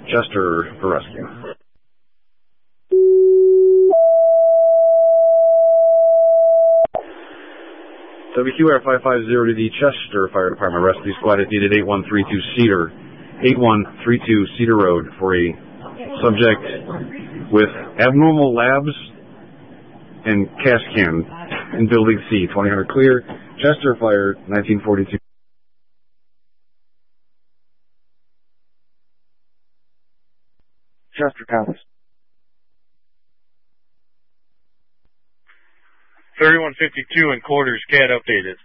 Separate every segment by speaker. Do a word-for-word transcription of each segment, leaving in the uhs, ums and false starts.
Speaker 1: Chester for rescue. W Q R five five zero to the Chester Fire Department Rescue Squad is needed eight one three two Cedar, eight one three two Cedar Road for a subject with abnormal labs and cash can in Building C, twenty hundred clear, Chester Fire, nineteen forty-two.
Speaker 2: Chester Thomas.
Speaker 3: thirty-one fifty-two in quarters, C A D updated.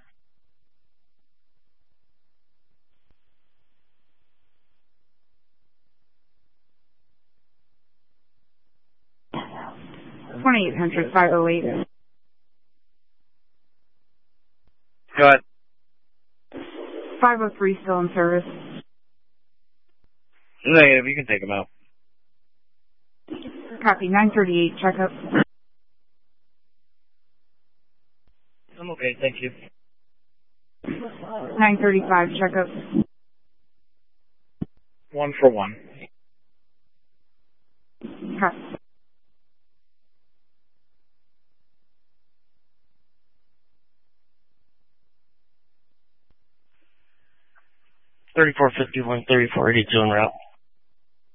Speaker 4: twenty-eight hundred, five oh eight.
Speaker 3: Go ahead.
Speaker 4: five oh three still in service.
Speaker 3: Negative, you can take them out.
Speaker 4: Copy, nine thirty-eight, checkup.
Speaker 3: I'm okay, thank you.
Speaker 4: nine thirty-five, checkup.
Speaker 3: One for one.
Speaker 4: Copy.
Speaker 3: thirty-four fifty-one, thirty-four eighty-two en route.